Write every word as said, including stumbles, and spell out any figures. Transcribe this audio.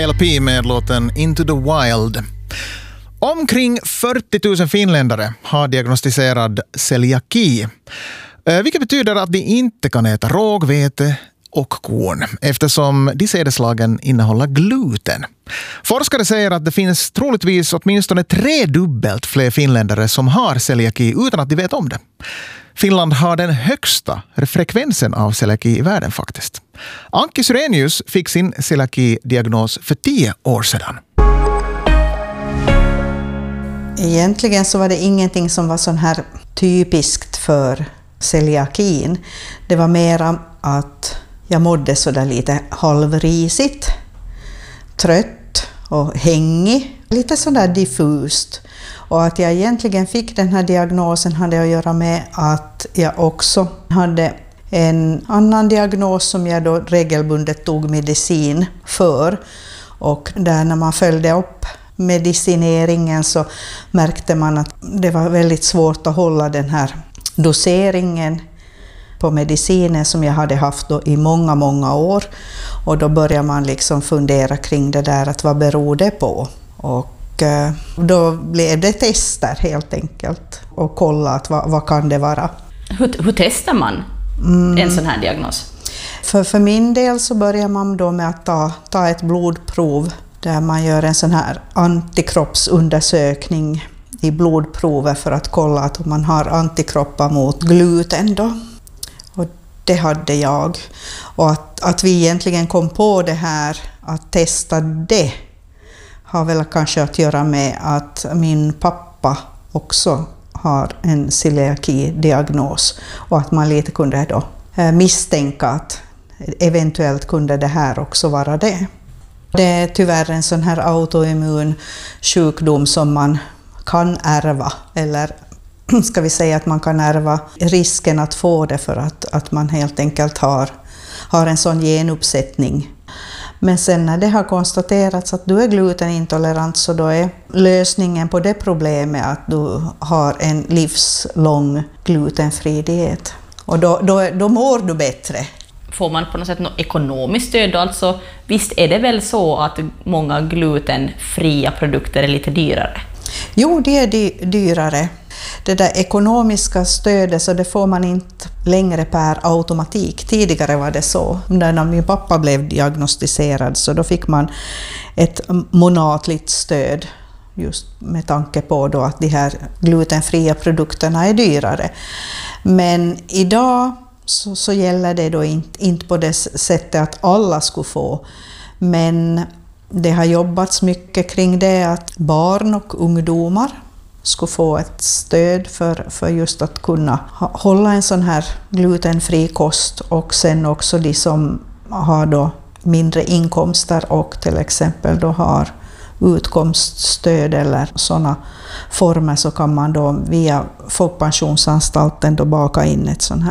L P med låten Into the Wild. Omkring fyrtio tusen finländare har diagnostiserad celiaki, vilket betyder att de inte kan äta rågvete och korn eftersom de sädesslagen innehåller gluten. Forskare säger att det finns troligtvis åtminstone tredubbelt fler finländare som har celiaki utan att de vet om det. Finland har den högsta frekvensen av celiaki i världen faktiskt. Anki Syrenius fick sin celiaki-diagnos för tio år sedan. Egentligen så var det ingenting som var sån här typiskt för celiakin. Det var mera att jag mådde så där lite halvrisigt, trött och hängig, lite så där diffust. Och att jag egentligen fick den här diagnosen hade att göra med att jag också hade en annan diagnos som jag då regelbundet tog medicin för. Och där när man följde upp medicineringen så märkte man att det var väldigt svårt att hålla den här doseringen på medicinen som jag hade haft då i många, många år. Och då börjar man liksom fundera kring det där att vad beror det på? Och eh, då blev det tester helt enkelt och kolla att vad, vad kan det vara. Hur, hur testar man mm. en sån här diagnos? För, för min del så börjar man då med att ta, ta ett blodprov där man gör en sån här antikroppsundersökning i blodprover för att kolla att man har antikroppar mot gluten då. Och det hade jag. Och att, att vi egentligen kom på det här att testa det har väl kanske att göra med att min pappa också har en celiaki-diagnos och att man lite kunde då misstänka att eventuellt kunde det här också vara det. Det är tyvärr en sån här autoimmun sjukdom som man kan ärva, eller ska vi säga att man kan ärva risken att få det för att, att man helt enkelt har, har en sån genuppsättning. Men sen när det har konstaterats att du är glutenintolerant så då är lösningen på det problemet att du har en livslång glutenfri diet. Och då, då, då mår du bättre. Får man på något sätt något ekonomiskt stöd? Alltså, visst är det väl så att många glutenfria produkter är lite dyrare? Jo, det är dy- dyrare. Det där ekonomiska stödet så det får man inte längre per automatik. Tidigare var det så. När min pappa blev diagnostiserad så då fick man ett månatligt stöd just med tanke på då att de här glutenfria produkterna är dyrare. Men idag så, så gäller det då inte, inte på det sättet att alla skulle få. Men det har jobbats mycket kring det att barn och ungdomar skulle få ett stöd för, för just att kunna ha, hålla en sån här glutenfri kost, och sen också de som har då mindre inkomster och till exempel då har utkomststöd eller sådana former så kan man då via Folkpensionsanstalten då baka in ett sån här